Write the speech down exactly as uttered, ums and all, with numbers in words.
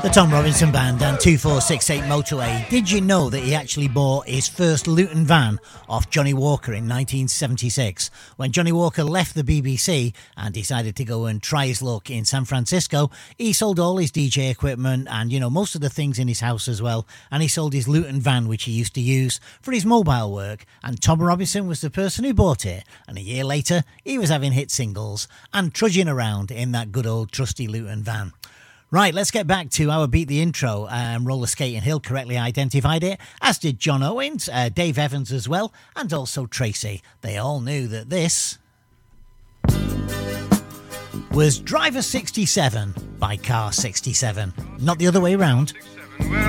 The Tom Robinson Band and two four six eight Motorway. Did you know that he actually bought his first Luton van off Johnny Walker in nineteen seventy-six? When Johnny Walker left the B B C and decided to go and try his luck in San Francisco, he sold all his D J equipment and, you know, most of the things in his house as well. And he sold his Luton van, which he used to use for his mobile work. And Tom Robinson was the person who bought it. And a year later, he was having hit singles and trudging around in that good old trusty Luton van. Right, let's get back to our Beat the Intro. Um, Roller Skating Hill correctly identified it, as did John Owens, uh, Dave Evans as well, and also Tracy. They all knew that this was Driver sixty-seven by Car sixty-seven, not the other way round.